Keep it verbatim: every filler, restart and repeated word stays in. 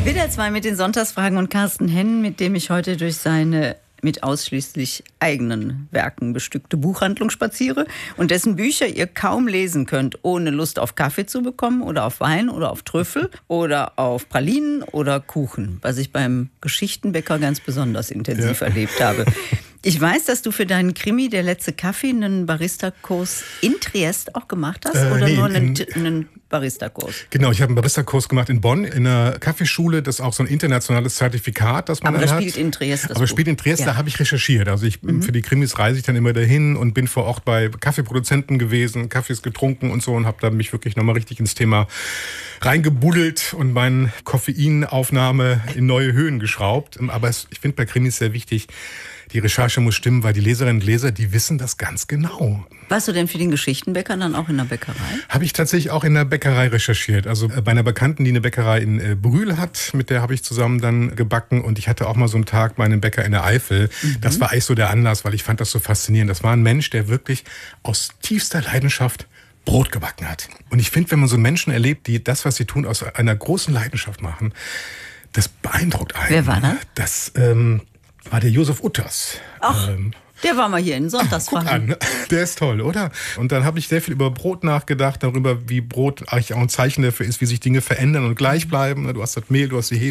W D R zwei mit den Sonntagsfragen und Carsten Henn, mit dem ich heute durch seine mit ausschließlich eigenen Werken bestückte Buchhandlung spaziere und dessen Bücher ihr kaum lesen könnt, ohne Lust auf Kaffee zu bekommen oder auf Wein oder auf Trüffel oder auf Pralinen oder Kuchen, was ich beim Geschichtenbäcker ganz besonders intensiv ja. erlebt habe. Ich weiß, dass du für deinen Krimi Der letzte Kaffee einen Barista-Kurs in Triest auch gemacht hast, äh, oder nee, nur einen, in, einen Barista-Kurs? Genau, ich habe einen Barista-Kurs gemacht in Bonn, in einer Kaffeeschule. Das ist auch so ein internationales Zertifikat, das man Aber dann das hat. spielt in Triest. Das Aber spielt in Triest, ja. Da habe ich recherchiert. Also ich, mhm. für die Krimis reise ich dann immer dahin und bin vor Ort bei Kaffeeproduzenten gewesen, Kaffees getrunken und so und habe da mich wirklich nochmal richtig ins Thema reingebuddelt und meine Koffeinaufnahme in neue Höhen geschraubt. Aber es, ich finde bei Krimis sehr wichtig, die Recherche muss stimmen, weil die Leserinnen und Leser, die wissen das ganz genau. Warst du denn für den Geschichtenbäcker dann auch in der Bäckerei? Habe ich tatsächlich auch in der Bäckerei recherchiert. Also bei einer Bekannten, die eine Bäckerei in Brühl hat, mit der habe ich zusammen dann gebacken. Und ich hatte auch mal so einen Tag bei einem Bäcker in der Eifel. Mhm. Das war eigentlich so der Anlass, weil ich fand das so faszinierend. Das war ein Mensch, der wirklich aus tiefster Leidenschaft Brot gebacken hat. Und ich finde, wenn man so Menschen erlebt, die das, was sie tun, aus einer großen Leidenschaft machen, das beeindruckt einen. Wer war das? Das ähm, war der Josef Utters. Ach, ähm, der war mal hier in Sonntagsfragen. Guck an, der ist toll, oder? Und dann habe ich sehr viel über Brot nachgedacht, darüber, wie Brot eigentlich auch ein Zeichen dafür ist, wie sich Dinge verändern und gleich bleiben. Du hast das Mehl, du hast die Hefe.